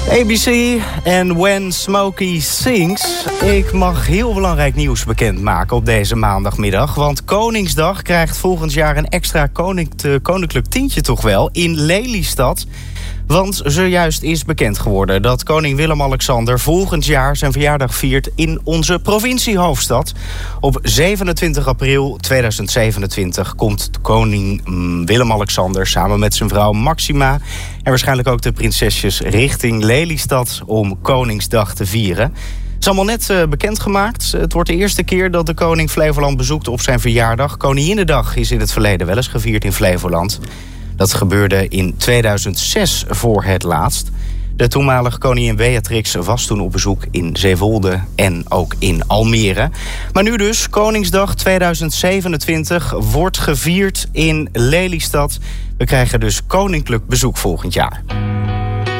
ABC en When Smokey Sings. Ik mag heel belangrijk nieuws bekendmaken op deze maandagmiddag. Want Koningsdag krijgt volgend jaar een extra koninklijk tientje toch wel in Lelystad. Want zojuist is bekend geworden dat koning Willem-Alexander volgend jaar zijn verjaardag viert in onze provinciehoofdstad. Op 27 april 2027 komt koning Willem-Alexander samen met zijn vrouw Maxima en waarschijnlijk ook de prinsesjes richting Lelystad om Koningsdag te vieren. Het is allemaal net bekendgemaakt. Het wordt de eerste keer dat de koning Flevoland bezoekt op zijn verjaardag. Koninginnedag is in het verleden wel eens gevierd in Flevoland. Dat gebeurde in 2006 voor het laatst. De toenmalige koningin Beatrix was toen op bezoek in Zeewolde en ook in Almere. Maar nu dus, Koningsdag 2027 wordt gevierd in Lelystad. We krijgen dus koninklijk bezoek volgend jaar.